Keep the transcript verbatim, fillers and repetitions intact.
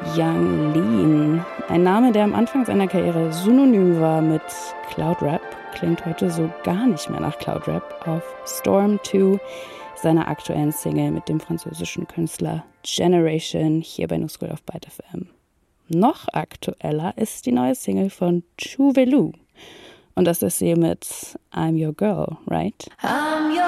Yung Lean. Ein Name, der am Anfang seiner Karriere synonym war mit Cloudrap, klingt heute so gar nicht mehr nach Cloudrap auf Storm zwei, seiner aktuellen Single mit dem französischen Künstler Generation, hier bei Nusskul auf Byte F M. Noch aktueller ist die neue Single von Chu Velu. Und das ist sie mit I'm Your Girl, right? I'm your